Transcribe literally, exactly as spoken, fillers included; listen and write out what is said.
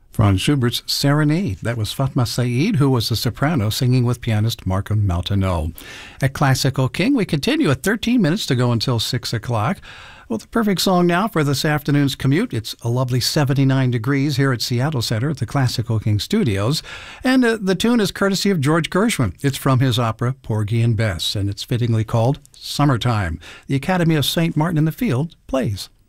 Franz Schubert's Serenade. That was Fatma Said, who was a soprano, singing with pianist Marco Malteno. At Classical King, we continue at thirteen minutes to go until six o'clock. Well, the perfect song now for this afternoon's commute. It's a lovely seventy-nine degrees here at Seattle Center at the Classical King Studios. And uh, the tune is courtesy of George Gershwin. It's from his opera Porgy and Bess, and it's fittingly called Summertime. The Academy of Saint Martin in the Field plays.